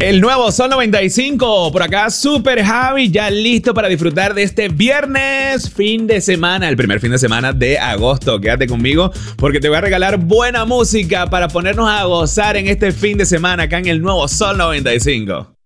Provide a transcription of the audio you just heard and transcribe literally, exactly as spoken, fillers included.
El nuevo Sol noventa y cinco, por acá Super Javi, ya listo para disfrutar de este viernes, fin de semana, el primer fin de semana de agosto. Quédate conmigo porque te voy a regalar buena música para ponernos a gozar en este fin de semana acá en el nuevo Sol noventa y cinco.